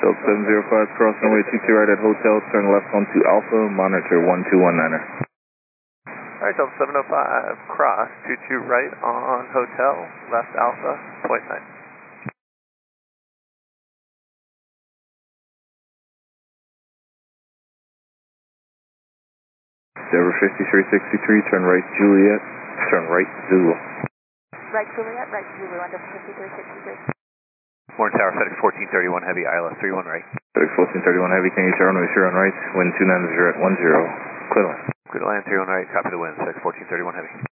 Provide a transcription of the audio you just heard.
Delta 705, cross runway 22 right at hotel, turn left onto Alpha, monitor 1219er. Alright, Delta 705, cross 22 right on hotel, left Alpha, point 9. Denver 5363, turn right Juliet, turn right Zulu. Right Juliet, right Zulu, under 5363. Morning Tower, FedEx 1431 Heavy, ILS 31 right. FedEx 1431 Heavy, can you turn runway 0 on right, wind 290 at 10, clear to land. Clear to land 31 right, copy the wind, FedEx 1431 Heavy.